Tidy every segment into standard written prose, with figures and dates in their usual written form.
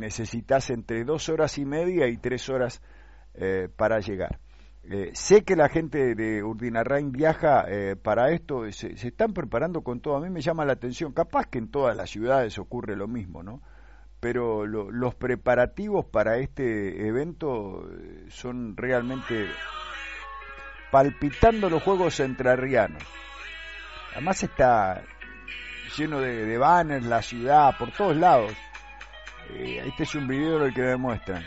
necesitas entre 2 horas y media y 3 horas para llegar. Sé que la gente de Urdinarrain viaja para esto, se están preparando con todo. A mí me llama la atención, capaz que en todas las ciudades ocurre lo mismo, ¿no? Pero los preparativos para este evento son realmente palpitando los Juegos Entrerrianos. Además está lleno de banners, la ciudad, por todos lados. Este es un video en el que me muestran.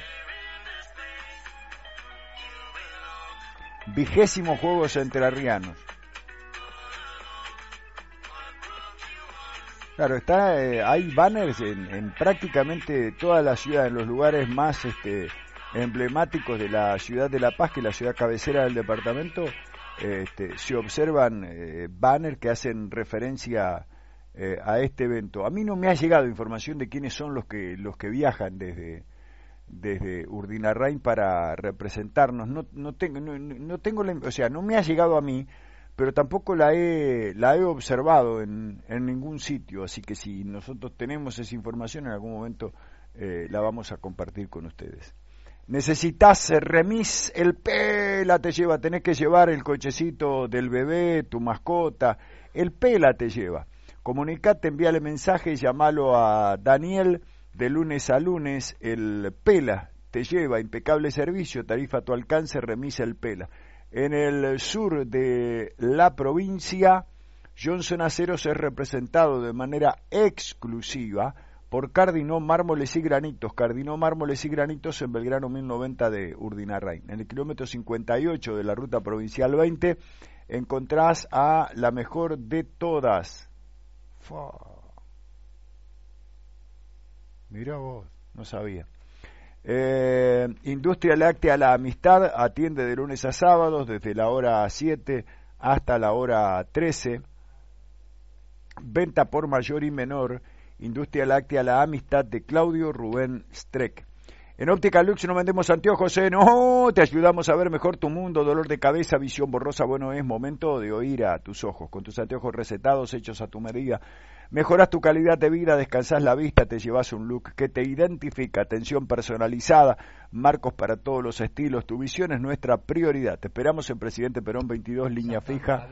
20º Juegos Entrerrianos. Claro, hay banners en prácticamente toda la ciudad, en los lugares más emblemáticos de la ciudad de La Paz, que es la ciudad cabecera del departamento. Se observan banners que hacen referencia a este evento. A mí no me ha llegado información de quiénes son los que viajan desde Urdinarrain para representarnos. No tengo o sea, no me ha llegado a mí, pero tampoco la he observado en ningún sitio, así que si nosotros tenemos esa información en algún momento la vamos a compartir con ustedes. Necesitas remis, el Pela te lleva, tenés que llevar el cochecito del bebé, tu mascota, el Pela te lleva. Comunicate, envíale mensaje, llamalo a Daniel de lunes a lunes, el Pela te lleva, impecable servicio, tarifa a tu alcance, remis el Pela. En el sur de la provincia, Johnson Aceros es representado de manera exclusiva por Cardinó Mármoles y Granitos. Cardinó Mármoles y Granitos en Belgrano 1090 de Urdinarrain. En el kilómetro 58 de la ruta provincial 20 encontrás a la mejor de todas. Mirá vos, no sabía. Industria Láctea La Amistad atiende de lunes a sábados desde la hora 7 hasta la hora 13. Venta por mayor y menor. Industria Láctea La Amistad de Claudio Rubén Streck. En Óptica Lux no vendemos anteojos, no, te ayudamos a ver mejor tu mundo, dolor de cabeza, visión borrosa, bueno, es momento de oír a tus ojos. Con tus anteojos recetados, hechos a tu medida, mejoras tu calidad de vida, descansas la vista, te llevas un look que te identifica, atención personalizada, marcos para todos los estilos, tu visión es nuestra prioridad. Te esperamos en Presidente Perón 22, línea fija,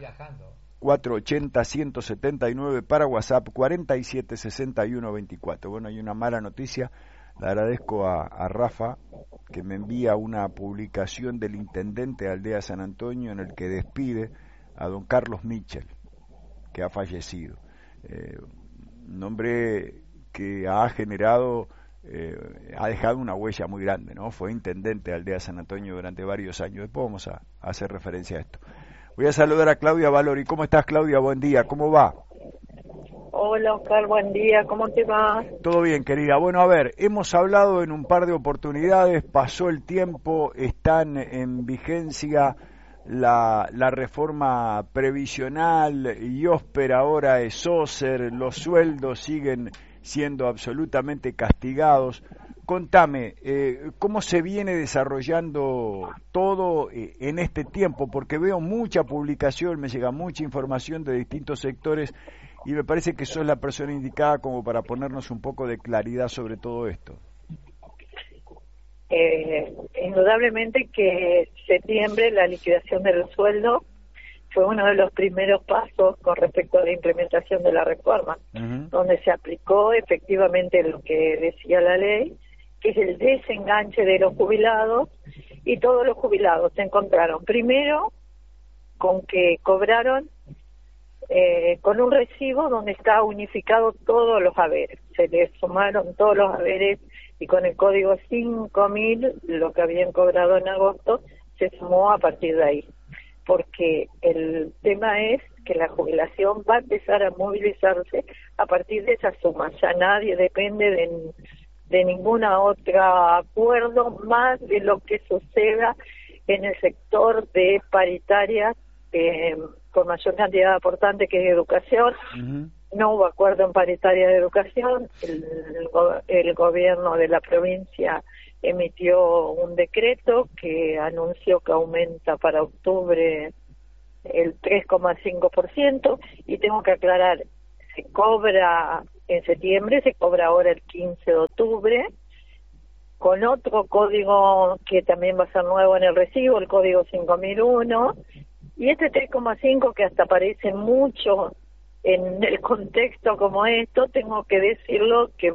480-179 para WhatsApp, 476124. Bueno, hay una mala noticia. Le agradezco a Rafa que me envía una publicación del intendente de Aldea San Antonio en el que despide a don Carlos Michel, que ha fallecido. Un hombre que ha generado, ha dejado una huella muy grande, ¿no? Fue intendente de Aldea San Antonio durante varios años. Después vamos a hacer referencia a esto. Voy a saludar a Claudia Valori. ¿Cómo estás, Claudia? Buen día. ¿Cómo va? Hola, Oscar, buen día, ¿cómo te va? Todo bien, querida. Bueno, a ver, hemos hablado en un par de oportunidades, pasó el tiempo, están en vigencia la reforma previsional, IOSPER ahora es OSER, los sueldos siguen siendo absolutamente castigados. Contame, ¿cómo se viene desarrollando todo en este tiempo? Porque veo mucha publicación, me llega mucha información de distintos sectores y me parece que sos la persona indicada como para ponernos un poco de claridad sobre todo esto. Indudablemente que septiembre, la liquidación del sueldo, fue uno de los primeros pasos con respecto a la implementación de la reforma, donde se aplicó efectivamente lo que decía la ley, que es el desenganche de los jubilados, y todos los jubilados se encontraron primero con que cobraron con un recibo donde está unificado todos los haberes. Se les sumaron todos los haberes y con el código 5000, lo que habían cobrado en agosto, se sumó a partir de ahí. Porque el tema es que la jubilación va a empezar a movilizarse a partir de esa suma. Ya nadie depende de ninguna otra acuerdo más de lo que suceda en el sector de paritarias con mayor cantidad de aportantes, que es educación. No hubo acuerdo en paritaria de educación. El gobierno de la provincia emitió un decreto que anunció que aumenta para octubre el 3,5%, y tengo que aclarar, se cobra en septiembre, se cobra ahora el 15 de octubre, con otro código que también va a ser nuevo en el recibo, el código 5001, y este 3,5 que hasta aparece mucho en el contexto como esto, tengo que decirlo que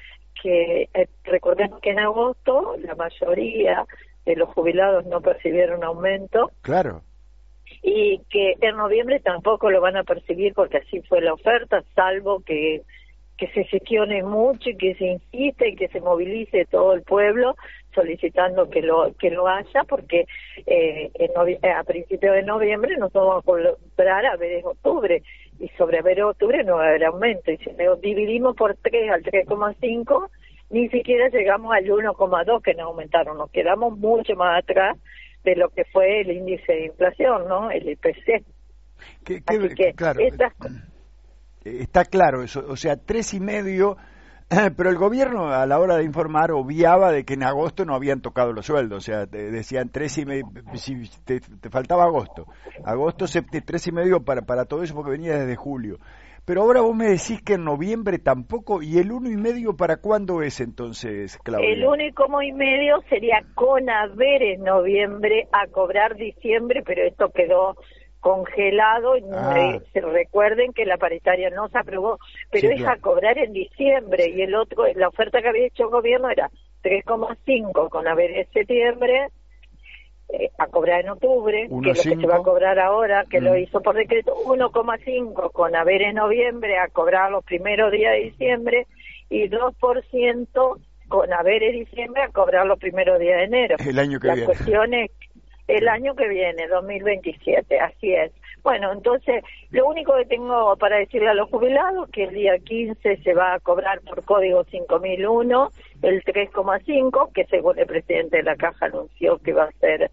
recordemos que en agosto la mayoría de los jubilados no percibieron aumento. Claro. Y que en noviembre tampoco lo van a percibir porque así fue la oferta, salvo que se gestione mucho y que se insiste y que se movilice todo el pueblo solicitando que lo haya, porque a principios de noviembre nos vamos a cobrar a ver octubre, y sobre ver octubre no va a haber aumento, y si lo dividimos por 3 al 3,5, ni siquiera llegamos al 1,2 que nos aumentaron, nos quedamos mucho más atrás de lo que fue el índice de inflación, ¿no? El IPC. Así que claro, estas... Está claro eso, o sea, 3,5, pero el gobierno a la hora de informar obviaba de que en agosto no habían tocado los sueldos, o sea, decían 3,5, si te faltaba agosto, 3,5 para todo eso porque venía desde julio. Pero ahora vos me decís que en noviembre tampoco, ¿y el 1,5 para cuándo es entonces, Claudia? El 1,5 sería con haber en noviembre a cobrar diciembre, pero esto quedó congelado. Se recuerden que la paritaria no se aprobó, pero sí, es a cobrar en diciembre, y el otro, la oferta que había hecho el gobierno era 3,5 con haber en septiembre, a cobrar en octubre, 1, que es lo 5. que se va a cobrar ahora, que lo hizo por decreto, 1,5 con haber en noviembre, a cobrar los primeros días de diciembre, y 2% con haber en diciembre, a cobrar los primeros días de enero. El año que viene. La cuestión es el año que viene, 2027, así es. Bueno, entonces, lo único que tengo para decirle a los jubilados que el día 15 se va a cobrar por código 5001 el 3,5, que según el presidente de la Caja anunció que va a ser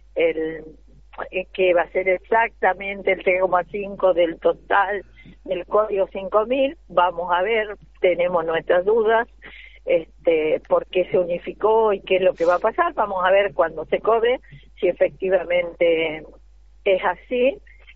exactamente el 3,5 del total del código 5000. Vamos a ver, tenemos nuestras dudas, por qué se unificó y qué es lo que va a pasar. Vamos a ver cuando se cobre si efectivamente es así,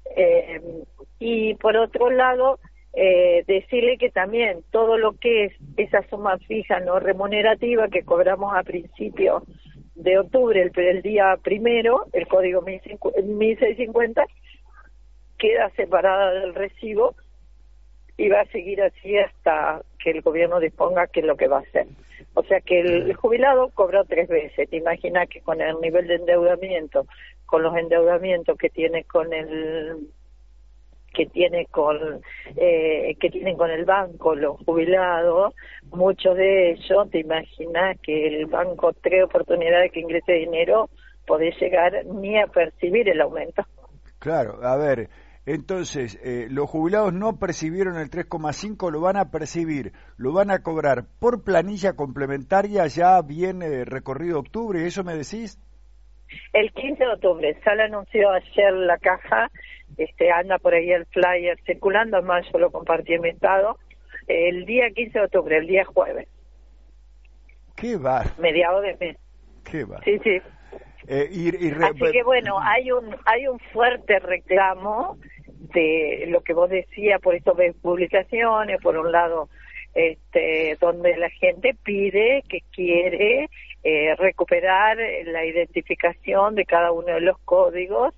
y por otro lado decirle que también todo lo que es esa suma fija no remunerativa que cobramos a principios de octubre, el día primero, el código 1650, queda separada del recibo y va a seguir así hasta que el gobierno disponga qué es lo que va a hacer. O sea que el jubilado cobró 3 veces. Te imaginas que con el nivel de endeudamiento, con los endeudamientos que tiene con el tienen con el banco los jubilados, muchos de ellos, te imaginas que el banco 3 oportunidades que ingrese dinero, podés llegar ni a percibir el aumento. Claro, a ver, entonces, los jubilados no percibieron el 3,5, lo van a percibir, lo van a cobrar por planilla complementaria ya bien recorrido octubre, ¿eso me decís? El 15 de octubre, ya lo anunció ayer la Caja, anda por ahí el flyer circulando, además yo lo compartí en mi estado, el día 15 de octubre, el día jueves. ¡Qué va! Mediados de mes. ¡Qué va! Sí, sí. Así que bueno, hay un fuerte reclamo de lo que vos decías, por esto ves publicaciones, por un lado, donde la gente pide que quiere recuperar la identificación de cada uno de los códigos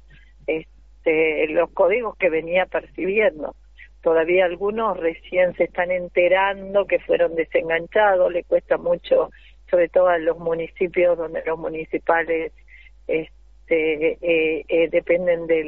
que venía percibiendo. Todavía algunos recién se están enterando que fueron desenganchados, le cuesta mucho, sobre todo a los municipios donde los municipales dependen de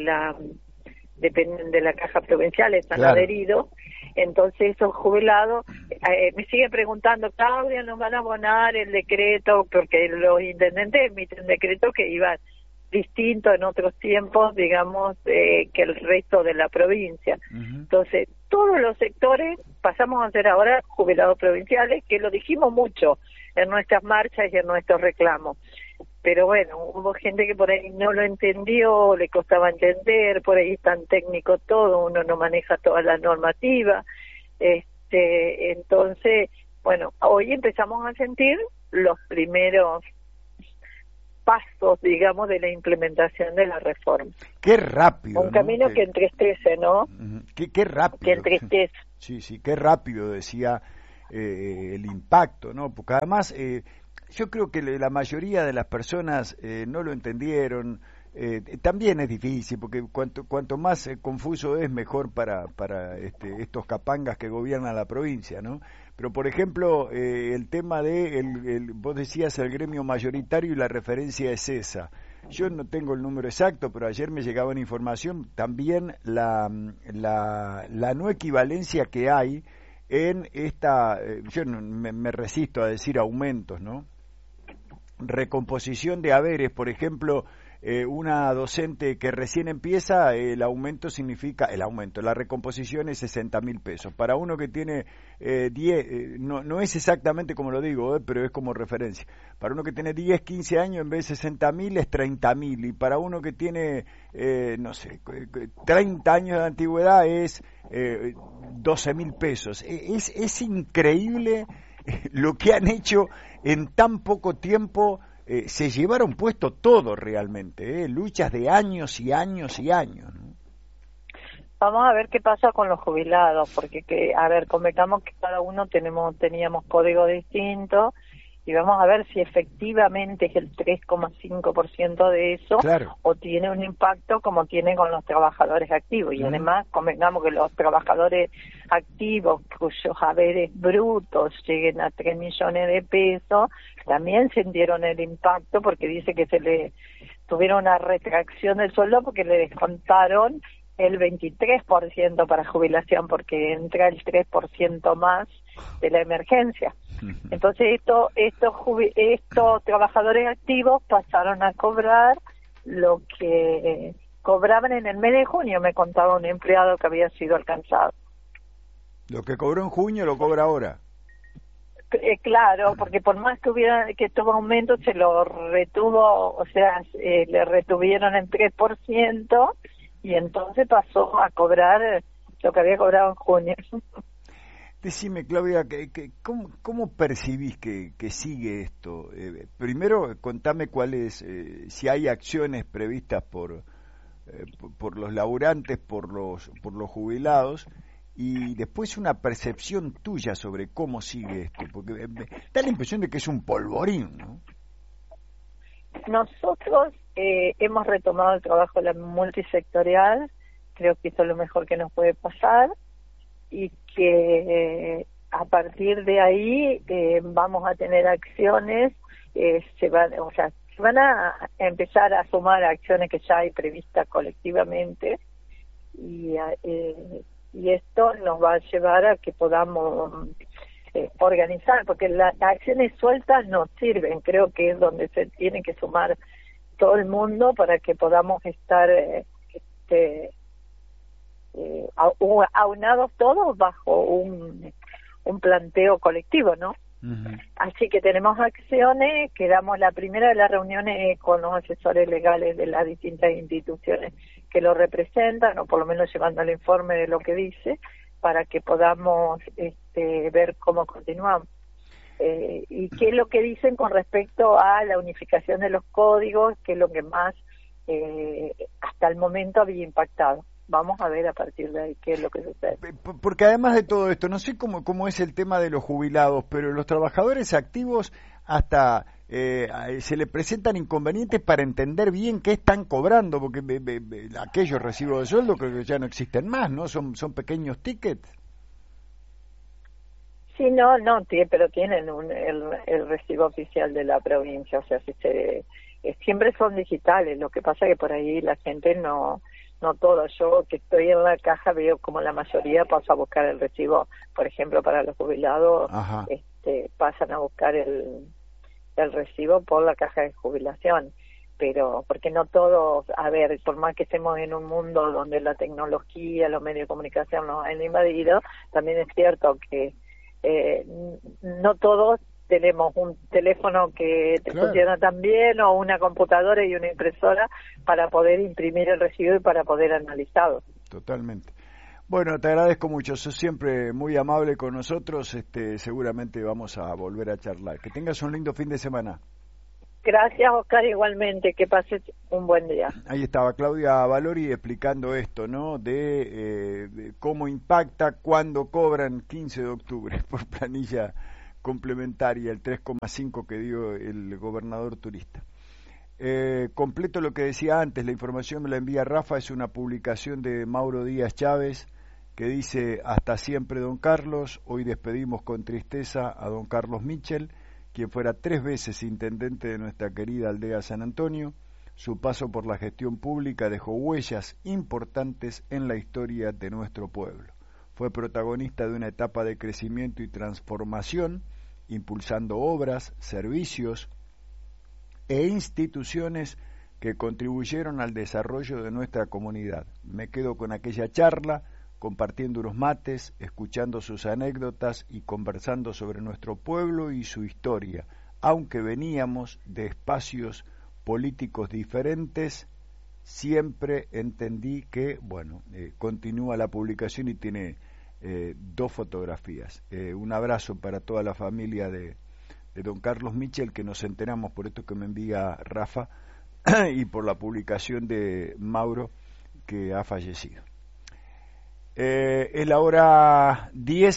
la Caja Provincial, están claro, adheridos. Entonces esos jubilados me siguen preguntando, Claudia, ¿nos van a abonar el decreto? Porque los intendentes emiten decretos que iban distinto en otros tiempos, digamos, que el resto de la provincia. Entonces, todos los sectores pasamos a ser ahora jubilados provinciales, que lo dijimos mucho en nuestras marchas y en nuestros reclamos. Pero bueno, hubo gente que por ahí no lo entendió, le costaba entender, por ahí es tan técnico todo, uno no maneja toda la normativa. Entonces, bueno, hoy empezamos a sentir los primeros pasos, digamos, de la implementación de la reforma. Qué rápido. Un camino que entristece, ¿no? Qué rápido. Que entristece. Sí, qué rápido, decía el impacto, ¿no? Porque además, Yo creo que la mayoría de las personas no lo entendieron. También es difícil, porque cuanto más confuso es, mejor para estos capangas que gobiernan la provincia, ¿no? Pero, por ejemplo, el tema vos decías el gremio mayoritario y la referencia es esa. Yo no tengo el número exacto, pero ayer me llegaba una información, también la no equivalencia que hay en esta, yo me resisto a decir aumentos, ¿no? Recomposición de haberes, por ejemplo, una docente que recién empieza, la recomposición es 60.000 pesos. Para uno que tiene 10, no es exactamente como lo digo, pero es como referencia. Para uno que tiene 10, 15 años, en vez de 60.000 es 30.000. Y para uno que tiene, 30 años de antigüedad es 12.000 pesos. Es increíble lo que han hecho en tan poco tiempo. Se llevaron puesto todo realmente, luchas de años y años y años, ¿no? Vamos a ver qué pasa con los jubilados, porque convengamos que cada uno teníamos códigos distintos, y vamos a ver si efectivamente es el 3,5% de eso, claro, o tiene un impacto como tiene con los trabajadores activos. Y además, convengamos que los trabajadores activos cuyos haberes brutos lleguen a 3 millones de pesos, también sintieron el impacto, porque dice que se le tuvieron una retracción del sueldo porque le descontaron el 23% para jubilación, porque entra el 3% más de la emergencia. Entonces estos trabajadores activos pasaron a cobrar lo que cobraban en el mes de junio, me contaba un empleado que había sido alcanzado. Lo que cobró en junio lo cobra ahora. Claro, porque por más que tuvo aumento, se lo retuvo, o sea, le retuvieron el 3%, y entonces pasó a cobrar lo que había cobrado en junio. Decime, Claudia, ¿cómo percibís que sigue esto? Primero, contame si hay acciones previstas por los laburantes, por los jubilados, y después una percepción tuya sobre cómo sigue esto, porque da la impresión de que es un polvorín, ¿no? Nosotros hemos retomado el trabajo de la multisectorial, creo que eso es lo mejor que nos puede pasar, y que a partir de ahí vamos a tener acciones, se van a empezar a sumar acciones que ya hay previstas colectivamente, y esto nos va a llevar a que podamos organizar, porque las acciones sueltas no sirven, creo que es donde se tiene que sumar todo el mundo para que podamos estar aunados todos bajo un planteo colectivo, ¿no? Uh-huh. Así que tenemos acciones, quedamos la primera de las reuniones con los asesores legales de las distintas instituciones que lo representan, o por lo menos llevando el informe de lo que dice, para que podamos ver cómo continuamos. Y qué es lo que dicen con respecto a la unificación de los códigos, que es lo que más hasta el momento había impactado. Vamos a ver a partir de ahí qué es lo que sucede. Porque además de todo esto, no sé cómo es el tema de los jubilados, pero los trabajadores activos hasta se le presentan inconvenientes para entender bien qué están cobrando, porque aquellos recibos de sueldo creo que ya no existen más, ¿no? Son pequeños tickets. Sí, no, pero tienen el recibo oficial de la provincia, o sea, siempre son digitales. Lo que pasa es que por ahí la gente no todo. Yo que estoy en la caja veo como la mayoría pasa a buscar el recibo, por ejemplo, para los jubilados. Ajá. Pasan a buscar el recibo por la caja de jubilación, pero porque no todos, por más que estemos en un mundo donde la tecnología, los medios de comunicación nos han invadido, también es cierto que no todos tenemos un teléfono que funciona tan bien, o una computadora y una impresora para poder imprimir el recibo y para poder analizarlo. Totalmente. Bueno, te agradezco mucho, sos siempre muy amable con nosotros, seguramente vamos a volver a charlar. Que tengas un lindo fin de semana. Gracias, Oscar, igualmente, que pases un buen día. Ahí estaba Claudia Valori explicando esto, ¿no? De cómo impacta cuando cobran 15 de octubre por planilla complementaria, el 3,5 que dio el gobernador turista. Completo lo que decía antes, la información me la envía Rafa, es una publicación de Mauro Díaz Chávez que dice: hasta siempre don Carlos, hoy despedimos con tristeza a don Carlos Michel, quien fuera 3 veces intendente de nuestra querida aldea San Antonio. Su paso por la gestión pública dejó huellas importantes en la historia de nuestro pueblo. Fue protagonista de una etapa de crecimiento y transformación, impulsando obras, servicios e instituciones que contribuyeron al desarrollo de nuestra comunidad. Me quedo con aquella charla, compartiendo unos mates, escuchando sus anécdotas y conversando sobre nuestro pueblo y su historia, aunque veníamos de espacios políticos diferentes. Siempre entendí que, continúa la publicación y tiene 2 fotografías. Un abrazo para toda la familia de don Carlos Michel, que nos enteramos por esto que me envía Rafa y por la publicación de Mauro, que ha fallecido. Es la hora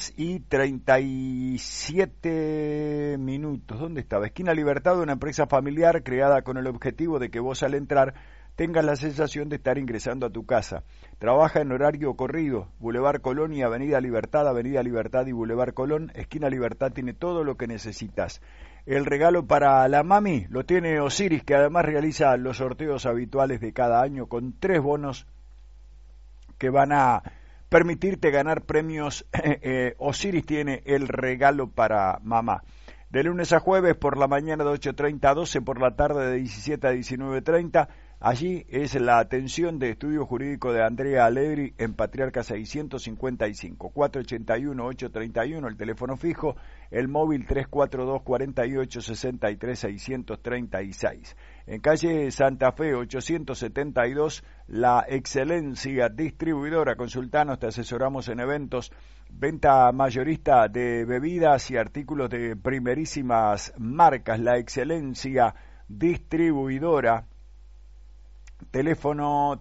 10:37. ¿Dónde estaba? Esquina Libertad, una empresa familiar creada con el objetivo de que vos al entrar tengas la sensación de estar ingresando a tu casa. Trabaja en horario corrido, Boulevard Colón y Avenida Libertad y Boulevard Colón. Esquina Libertad tiene todo lo que necesitas. El regalo para la mami lo tiene Osiris, que además realiza los sorteos habituales de cada año con 3 bonos que van a permitirte ganar premios. Osiris tiene el regalo para mamá. De lunes a jueves por la mañana de 8:30 a 12, por la tarde de 17 a 19:30. Allí es la atención de estudio jurídico de Andrea Alegri en Patriarca 655, 481-831, el teléfono fijo, el móvil 342-48-63-636. En calle Santa Fe 872, La Excelencia Distribuidora. Consultanos, te asesoramos en eventos, venta mayorista de bebidas y artículos de primerísimas marcas. La Excelencia Distribuidora. Teléfono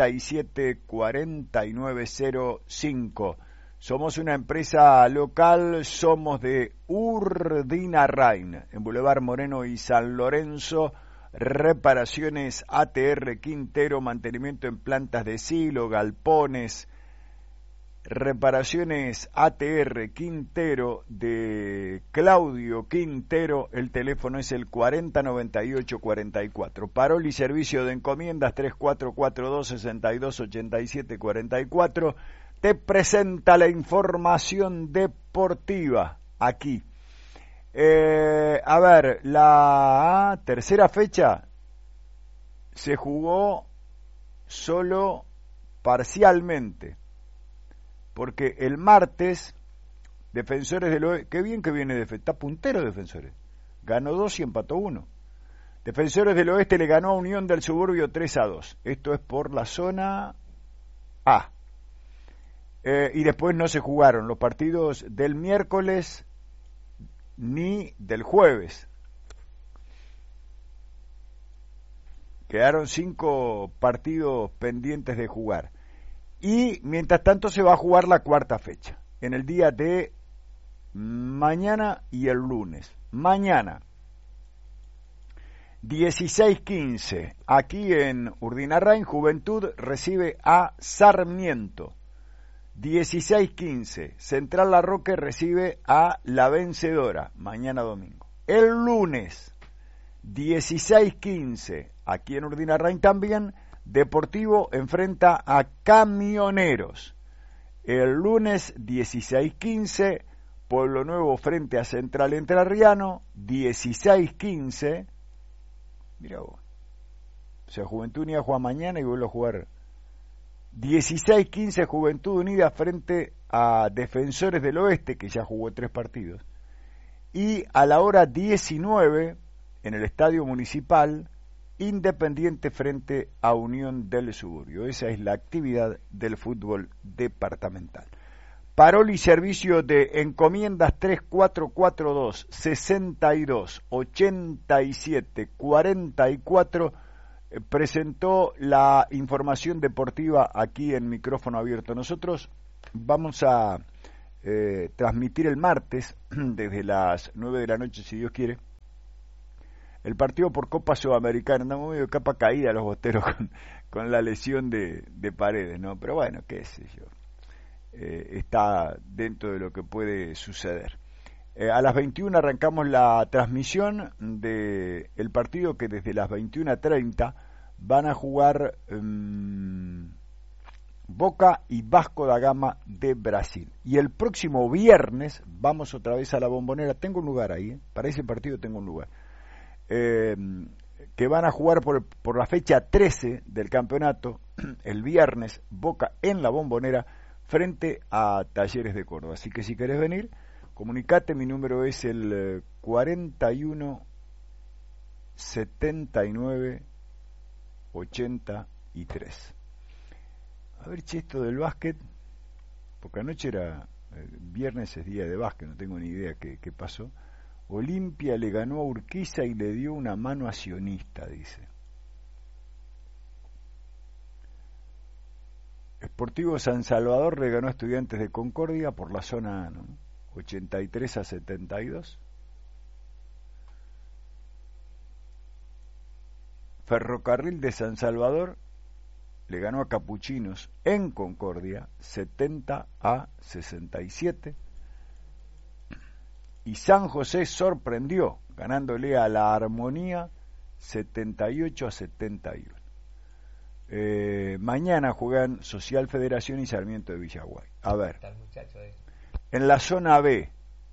374905. Somos una empresa local, somos de Urdinarrain, en Boulevard Moreno y San Lorenzo. Reparaciones ATR Quintero, mantenimiento en plantas de silo, galpones. Reparaciones ATR Quintero de Claudio Quintero, el teléfono es el 409844. Parol y servicio de encomiendas 3442-628744. Te presenta la información deportiva aquí. La tercera fecha se jugó solo parcialmente, porque el martes Defensores del Oeste, qué bien que viene está puntero Defensores, ganó 2 y empató 1. Defensores del Oeste le ganó a Unión del Suburbio 3-2, esto es por la zona A. Y después no se jugaron los partidos del miércoles ni del jueves. Quedaron 5 partidos pendientes de jugar. Y mientras tanto se va a jugar la cuarta fecha, en el día de mañana y el lunes. Mañana, 16:15, aquí en Urdinarrain, Juventud recibe a Sarmiento. 16:15, Central Larroque recibe a La Vencedora, mañana domingo. El lunes, 16:15, aquí en Urdinarrain también, Deportivo enfrenta a Camioneros. El lunes 16:15, Pueblo Nuevo frente a Central Entrerriano. 16:15, mira vos, o sea, Juventud Unida juega mañana y vuelve a jugar. 16:15, Juventud Unida frente a Defensores del Oeste, que ya jugó 3 partidos. Y a la hora 19, en el Estadio Municipal, Independiente frente a Unión del Suburbio. Esa es la actividad del fútbol departamental. Parol y servicio de encomiendas 3442-628744 presentó la información deportiva aquí en Micrófono Abierto. Nosotros vamos a transmitir el martes, desde las 9 de la noche, si Dios quiere, el partido por Copa Sudamericana. Andamos medio de capa caída los bosteros con la lesión de Paredes, ¿no? Pero bueno, qué sé yo. Está dentro de lo que puede suceder. A las 21 arrancamos la transmisión del partido que desde las 21:30 van a jugar Boca y Vasco da Gama de Brasil. Y el próximo viernes vamos otra vez a la Bombonera. Tengo un lugar ahí, para ese partido tengo un lugar. Que van a jugar por la fecha 13 del campeonato, el viernes, Boca en la Bombonera, frente a Talleres de Córdoba. Así que si querés venir, comunicate, mi número es el 41 79 83. A ver, che, esto del básquet, porque anoche era, viernes es día de básquet, no tengo ni idea qué pasó. Olimpia le ganó a Urquiza y le dio una mano a Sionista, dice. Sportivo San Salvador le ganó a Estudiantes de Concordia por la zona A, ¿no? 83-72. Ferrocarril de San Salvador le ganó a Capuchinos en Concordia 70-67. Y San José sorprendió ganándole a la Armonía 78-71. Mañana juegan Social Federación y Sarmiento de Villaguay. A ver, en la zona B,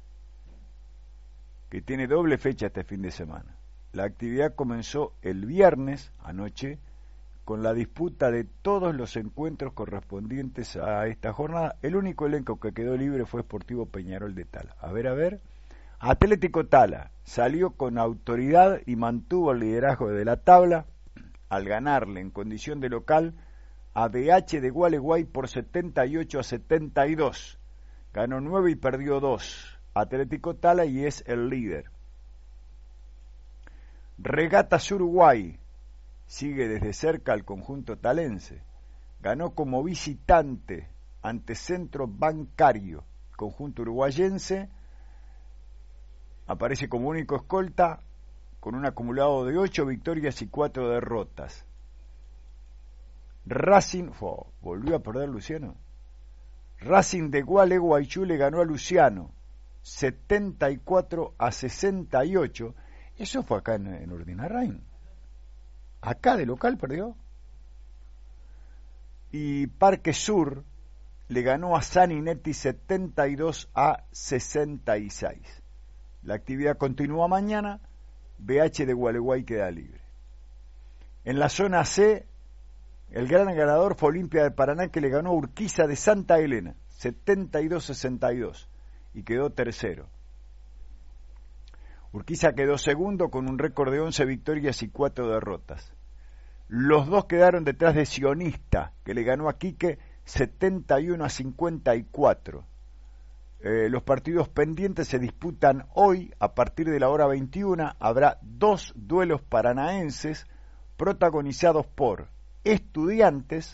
que tiene doble fecha este fin de semana, la actividad comenzó el viernes anoche con la disputa de todos los encuentros correspondientes a esta jornada. El único elenco que quedó libre fue Sportivo Peñarol de Tala. A ver. Atlético Tala salió con autoridad y mantuvo el liderazgo de la tabla al ganarle en condición de local a BH de Gualeguay por 78-72. Ganó 9 y perdió 2. Atlético Tala y es el líder. Regatas Uruguay sigue desde cerca al conjunto talense. Ganó como visitante ante Centro Bancario. Conjunto uruguayense aparece como único escolta con un acumulado de 8 victorias y 4 derrotas. Racing, volvió a perder Luciano. Racing de Gualeguaychú le ganó a Luciano 74-68. Eso fue acá en Urdinarrain. Acá de local perdió. Y Parque Sur le ganó a Saninetti 72-66. La actividad continúa mañana. BH de Gualeguay queda libre. En la zona C, el gran ganador fue Olimpia de Paraná, que le ganó a Urquiza de Santa Elena 72-62 y quedó tercero. Urquiza quedó segundo con un récord de 11 victorias y 4 derrotas. Los dos quedaron detrás de Sionista, que le ganó a Quique 71-54. Los partidos pendientes se disputan hoy a partir de la hora 21. Habrá 2 duelos paranaenses protagonizados por Estudiantes,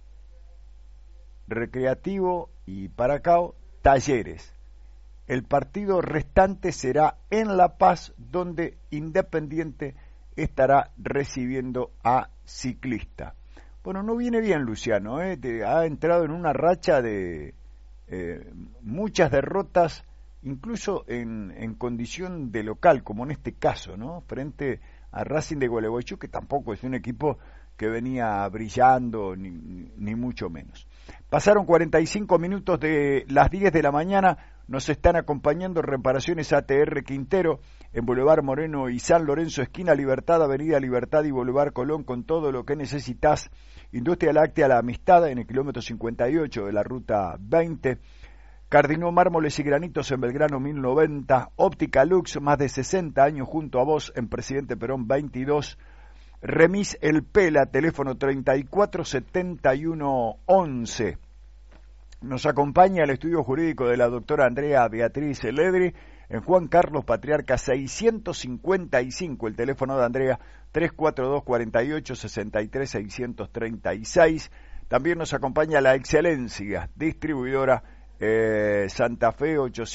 Recreativo y Paracao, Talleres. El partido restante será en La Paz, donde Independiente estará recibiendo a Ciclista. Bueno, no viene bien Luciano, ha entrado en una racha de muchas derrotas, incluso en condición de local, como en este caso, ¿no? Frente a Racing de Gualeguaychú, que tampoco es un equipo que venía brillando, ni mucho menos. Pasaron 45 minutos de las 10 de la mañana. Nos están acompañando Reparaciones ATR Quintero en Boulevard Moreno y San Lorenzo, esquina Libertad, Avenida Libertad y Boulevard Colón, con todo lo que necesitas. Industria Láctea La Amistad en el kilómetro 58 de la ruta 20. Cardinó Mármoles y Granitos en Belgrano 1090. Óptica Lux, más de 60 años junto a vos en Presidente Perón 22. Remis El Pela, teléfono 347111. Nos acompaña el estudio jurídico de la doctora Andrea Beatriz Ledri en Juan Carlos Patriarca 655, el teléfono de Andrea 342-48-63-636. También nos acompaña La Excelencia, distribuidora Santa Fe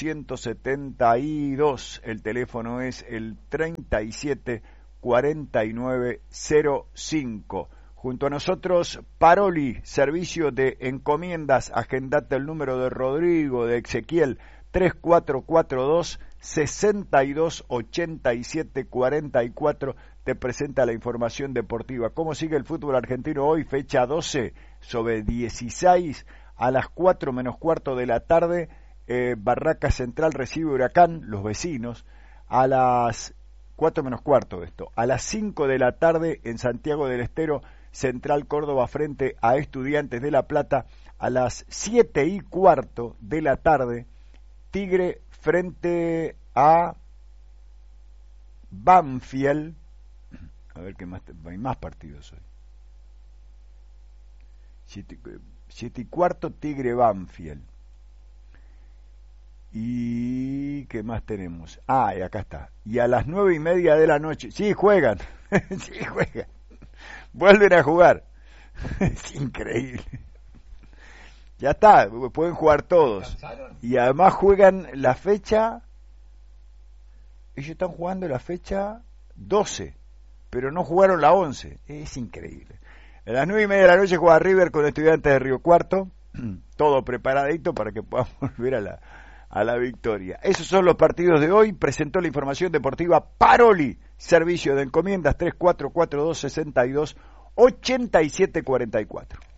872, el teléfono es el 374905. Junto a nosotros, Paroli, servicio de encomiendas. Agendate el número de Rodrigo, de Ezequiel, 3442-628744. Te presenta la información deportiva. ¿Cómo sigue el fútbol argentino hoy? Fecha 12 sobre 16 a las 4 menos cuarto de la tarde. Barraca Central recibe Huracán, los vecinos, a las 4 menos cuarto de esto. A las 5 de la tarde en Santiago del Estero, Central Córdoba frente a Estudiantes de La Plata. A las 7 y cuarto de la tarde, Tigre frente a Banfield. A ver qué más, hay más partidos hoy. 7 y cuarto, Tigre Banfield. ¿Y qué más tenemos? Y acá está. Y a las 9:30 de la noche, sí juegan, sí juegan, vuelven a jugar. Es increíble. Ya está, pueden jugar todos. Y además juegan la fecha, ellos están jugando la fecha 12, pero no jugaron la 11. Es increíble. A las 9:30 de la noche juega River con Estudiantes de Río Cuarto. Todo preparadito para que podamos volver a la victoria. Esos son los partidos de hoy. Presentó la información deportiva Paroli, servicio de encomiendas 3442-628744.